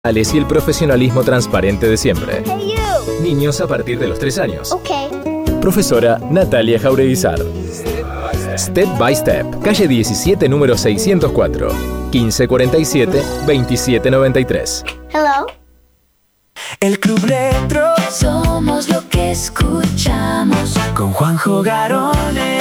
Y el profesionalismo transparente de siempre. Hey, you. Niños a partir de los 3 años. Okay. Profesora Natalia Jaureguizar. Step by Step. Calle 17, número 604. 1547-2793. Hello. El Club Retro. Somos lo que escuchamos. Con Juanjo Garone.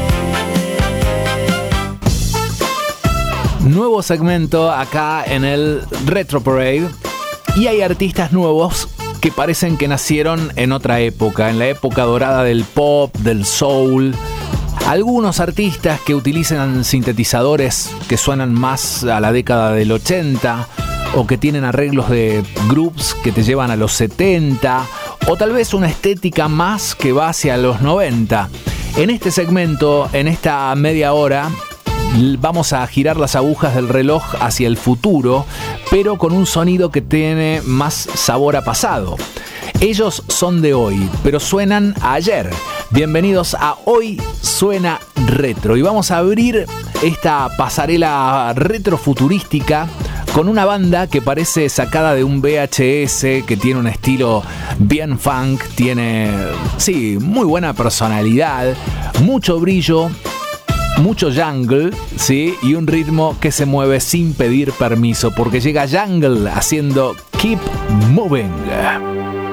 Nuevo segmento acá en el Retro Parade. Y hay artistas nuevos que parecen que nacieron en otra época, en la época dorada del pop, del soul. Algunos artistas que utilizan sintetizadores que suenan más a la década del 80, o que tienen arreglos de grooves que te llevan a los 70, o tal vez una estética más que va hacia los 90. En este segmento, en esta media hora, vamos a girar las agujas del reloj hacia el futuro, pero con un sonido que tiene más sabor a pasado. Ellos son de hoy, pero suenan a ayer. Bienvenidos a Hoy Suena Retro. Y vamos a abrir esta pasarela retrofuturística con una banda que parece sacada de un VHS, que tiene un estilo bien funk, tiene, sí, muy buena personalidad, mucho brillo, mucho jungle, ¿sí? Y un ritmo que se mueve sin pedir permiso, porque llega Jungle haciendo Keep Moving.